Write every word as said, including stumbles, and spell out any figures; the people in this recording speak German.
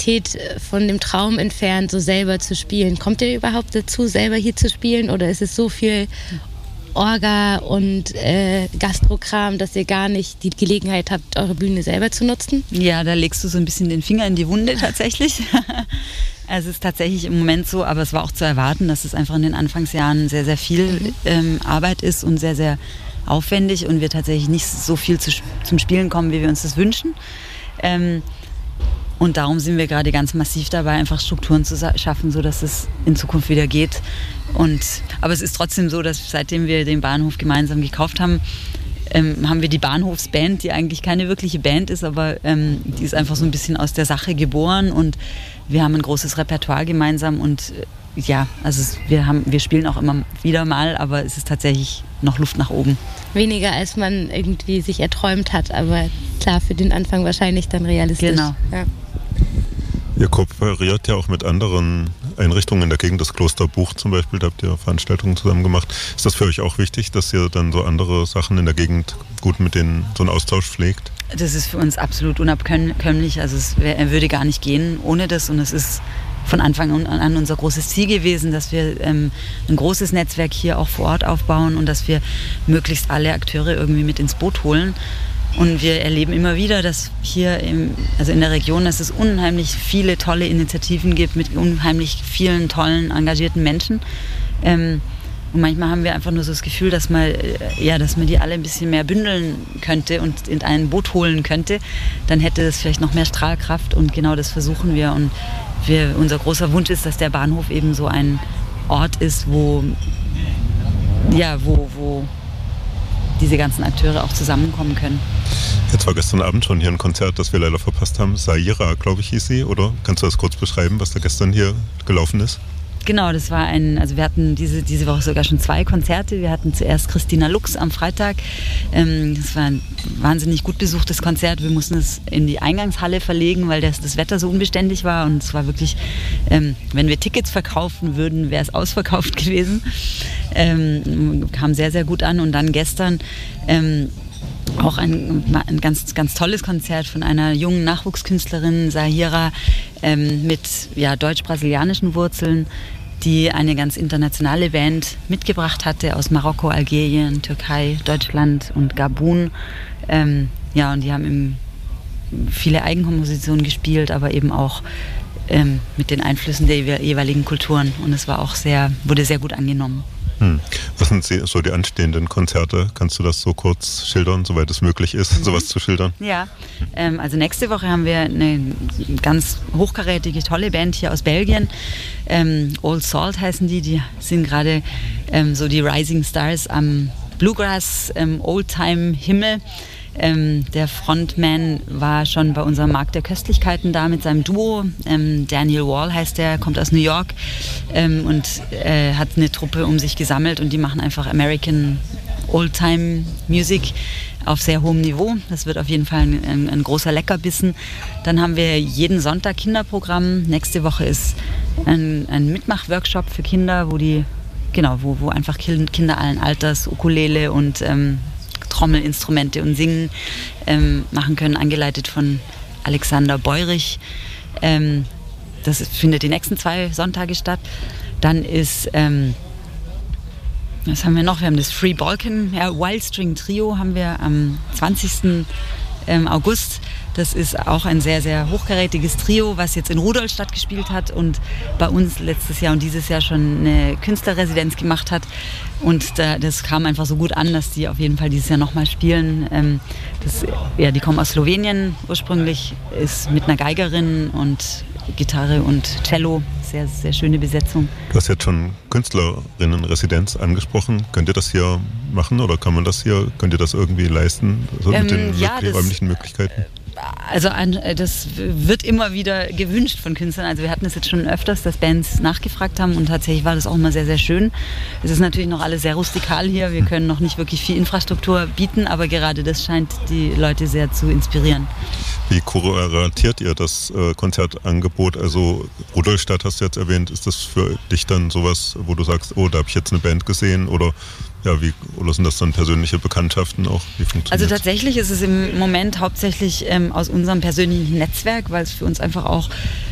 Realität von dem Traum entfernt, so selber zu spielen. Kommt ihr überhaupt dazu, selber hier zu spielen, oder ist es so viel Orga und äh, Gastrokram, dass ihr gar nicht die Gelegenheit habt, eure Bühne selber zu nutzen? Ja, da legst du so ein bisschen den Finger in die Wunde tatsächlich. Also es ist tatsächlich im Moment so, aber es war auch zu erwarten, dass es einfach in den Anfangsjahren sehr, sehr viel mhm. ähm, Arbeit ist und sehr, sehr aufwendig und wir tatsächlich nicht so viel zu, zum Spielen kommen, wie wir uns das wünschen. Ähm, und darum sind wir gerade ganz massiv dabei, einfach Strukturen zu schaffen, sodass es in Zukunft wieder geht. Und, aber es ist trotzdem so, dass seitdem wir den Bahnhof gemeinsam gekauft haben, ähm, haben wir die Bahnhofsband, die eigentlich keine wirkliche Band ist, aber ähm, die ist einfach so ein bisschen aus der Sache geboren und wir haben ein großes Repertoire gemeinsam und äh, ja, also es, wir, haben, wir spielen auch immer wieder mal, aber es ist tatsächlich noch Luft nach oben. Weniger als man irgendwie sich erträumt hat, aber klar, für den Anfang wahrscheinlich dann realistisch. Genau. Ja. Ihr kooperiert ja auch mit anderen Einrichtungen in der Gegend, das Kloster Buch zum Beispiel, da habt ihr Veranstaltungen zusammen gemacht. Ist das für euch auch wichtig, dass ihr dann so andere Sachen in der Gegend gut mit denen so einen Austausch pflegt? Das ist für uns absolut unabkömmlich, also es wär, würde gar nicht gehen ohne das und es ist von Anfang an unser großes Ziel gewesen, dass wir ähm, ein großes Netzwerk hier auch vor Ort aufbauen und dass wir möglichst alle Akteure irgendwie mit ins Boot holen. Und wir erleben immer wieder, dass hier im, also in der Region, dass es unheimlich viele tolle Initiativen gibt mit unheimlich vielen tollen, engagierten Menschen. Ähm, und manchmal haben wir einfach nur so das Gefühl, dass man, ja, dass man die alle ein bisschen mehr bündeln könnte und in ein Boot holen könnte. Dann hätte das vielleicht noch mehr Strahlkraft und genau das versuchen wir. Und wir, unser großer Wunsch ist, dass der Bahnhof eben so ein Ort ist, wo, ja, wo, wo diese ganzen Akteure auch zusammenkommen können. Jetzt war gestern Abend schon hier ein Konzert, das wir leider verpasst haben. Saira, glaube ich, hieß sie, oder? Kannst du das kurz beschreiben, was da gestern hier gelaufen ist? Genau, das war ein, also wir hatten diese, diese Woche sogar schon zwei Konzerte. Wir hatten zuerst Christina Lux am Freitag. Ähm, das war ein wahnsinnig gut besuchtes Konzert. Wir mussten es in die Eingangshalle verlegen, weil das, das Wetter so unbeständig war. Und es war wirklich, ähm, wenn wir Tickets verkaufen würden, wäre es ausverkauft gewesen. Ähm, kam sehr, sehr gut an. Und dann gestern ähm, auch ein, ein ganz, ganz tolles Konzert von einer jungen Nachwuchskünstlerin, Sahira, ähm, mit ja, deutsch-brasilianischen Wurzeln, die eine ganz internationale Band mitgebracht hatte aus Marokko, Algerien, Türkei, Deutschland und Gabun. Ähm, ja, und die haben eben viele Eigenkompositionen gespielt, aber eben auch ähm, mit den Einflüssen der jeweiligen Kulturen. Und es war auch sehr, wurde sehr gut angenommen. Hm. Was sind so die anstehenden Konzerte? Kannst du das so kurz schildern, soweit es möglich ist, mhm. sowas zu schildern? Ja, ähm, also nächste Woche haben wir eine ganz hochkarätige, tolle Band hier aus Belgien. Ähm, Old Salt heißen die, die sind gerade ähm, so die Rising Stars am Bluegrass, ähm, Oldtime-Himmel. Ähm, der Frontman war schon bei unserem Markt der Köstlichkeiten da mit seinem Duo. Ähm, Daniel Wall heißt der, kommt aus New York ähm, und äh, hat eine Truppe um sich gesammelt und die machen einfach American Oldtime Music auf sehr hohem Niveau. Das wird auf jeden Fall ein, ein, ein großer Leckerbissen. Dann haben wir jeden Sonntag Kinderprogramm. Nächste Woche ist ein, ein Mitmachworkshop für Kinder, wo die genau, wo, wo einfach Kinder allen Alters, Ukulele und ähm, Trommelinstrumente und Singen ähm, machen können, angeleitet von Alexander Beurich. Ähm, das findet die nächsten zwei Sonntage statt. Dann ist, ähm, was haben wir noch? Wir haben das Free Balkan, ja, Wild String Trio haben wir am zwanzigsten August. Das ist auch ein sehr, sehr hochkarätiges Trio, was jetzt in Rudolstadt gespielt hat und bei uns letztes Jahr und dieses Jahr schon eine Künstlerresidenz gemacht hat. Und da, das kam einfach so gut an, dass die auf jeden Fall dieses Jahr nochmal spielen. Ähm, das, ja, die kommen aus Slowenien ursprünglich, ist mit einer Geigerin und Gitarre und Cello. Sehr, sehr schöne Besetzung. Du hast jetzt schon Künstlerinnenresidenz angesprochen. Könnt ihr das hier machen oder kann man das hier, könnt ihr das irgendwie leisten, so ähm, mit den ja, möglich, das, räumlichen Möglichkeiten? Also ein, das wird immer wieder gewünscht von Künstlern. Also wir hatten es jetzt schon öfters, dass Bands nachgefragt haben und tatsächlich war das auch immer sehr, sehr schön. Es ist natürlich noch alles sehr rustikal hier. Wir können noch nicht wirklich viel Infrastruktur bieten, aber gerade das scheint die Leute sehr zu inspirieren. Wie kuratiert ihr das äh, Konzertangebot? Also Rudolstadt hast du jetzt erwähnt. Ist das für dich dann sowas, wo du sagst, oh, da habe ich jetzt eine Band gesehen oder ja, wie, oder sind das dann persönliche Bekanntschaften auch? Wie funktioniert Also tatsächlich ist es im Moment hauptsächlich ähm, aus unserem persönlichen Netzwerk, weil es für uns einfach auch